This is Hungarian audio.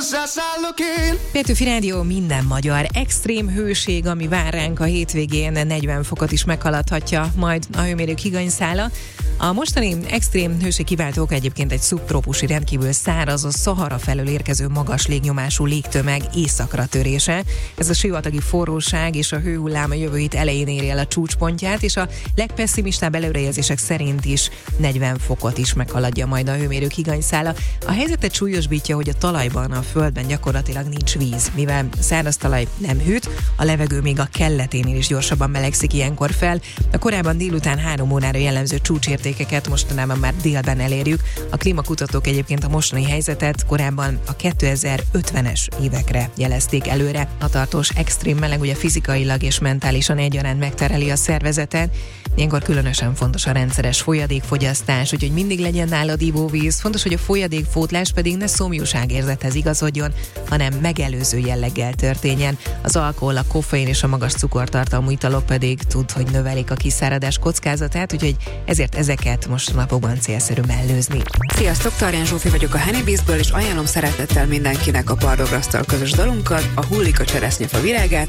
Petőfi Rádió, minden magyar. Extrém hőség, ami vár ránk a hétvégén, 40 fokot is meghaladhatja majd a hőmérők higanyszála. A mostani extrém hőség kiváltó oka egyébként egy szubtrópusi rendkívül száraz, a Szahara felől érkező magas légnyomású légtömeg északra törése. Ez a sivatagi forróság és a hőhullám a jövő hét elején éri el a csúcspontját, és a legpesszimistább előrejelzések szerint is 40 fokot is meghaladja majd a hőmérők higanyszála. A helyzetet súlyosbítja, hogy a talajban, a földben gyakorlatilag nincs víz, mivel a száraz talaj nem hűt, a levegő még a kelleténél is gyorsabban melegszik ilyenkor fel. A korábban délután 3 órára jellemző csúcsértékeket mostanában már délben elérjük. A klímakutatók egyébként a mostani helyzetet korábban a 2050-es évekre jelezték előre. A tartós extrém meleg ugye fizikailag és mentálisan egyaránt megterheli a szervezetet. Ilyenkor különösen fontos a rendszeres folyadékfogyasztás, úgyhogy mindig legyen nálad ivóvíz. Fontos, hogy a folyadékfótlás pedig ne szomjúságérzethez igazodjon, hanem megelőző jelleggel történjen. Az alkohol, a koffein és a magas cukortartalmú italok pedig hogy növelik a kiszáradás kockázatát, úgyhogy ezért ezeket most a napokban célszerű mellőzni. Sziasztok, Tarján Zsófi vagyok a Honeybizből, és ajánlom szeretettel mindenkinek a Pardograsztal közös dalunkat, a Hullik a cseresznyefa virágát,